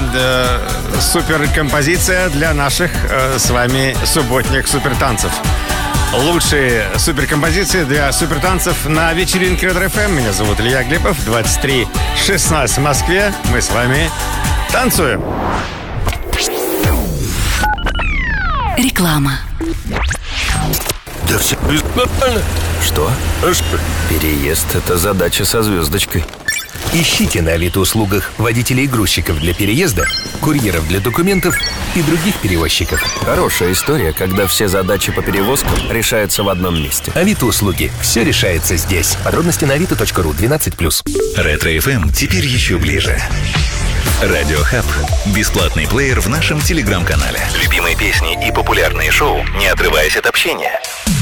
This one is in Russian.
суперкомпозиция для наших с вами субботних супертанцев. Лучшие суперкомпозиции для супертанцев на вечеринке Ретро-ФМ. Меня зовут Илья Глебов, 23:16 в Москве. Мы с вами танцуем. Реклама. Да все нормально. Что? Переезд — это задача со звездочкой. Ищите на Авито-услугах водителей и грузчиков для переезда, курьеров для документов и других перевозчиков. Хорошая история, когда все задачи по перевозкам решаются в одном месте. Авито-услуги. Все решается здесь. Подробности на avito.ru 12+. Ретро-ФМ теперь еще ближе. Радиохаб. Бесплатный плеер в нашем телеграм-канале. Любимые песни и популярные шоу, не отрываясь от общения.